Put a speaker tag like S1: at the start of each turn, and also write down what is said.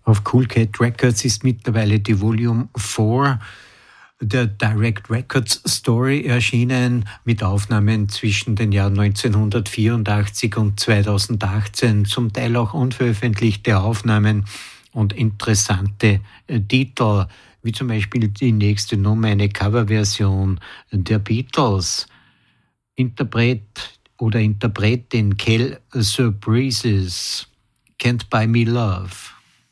S1: Auf Cool Cat Records ist mittlerweile die Volume 4 der Direct Records Story erschienen, mit Aufnahmen zwischen den Jahren 1984 und 2018, zum Teil auch unveröffentlichte Aufnahmen und interessante Titel, wie zum Beispiel die nächste Nummer, eine Coverversion der Beatles. Interpretin Kel Surprises, Can't Buy Me Love.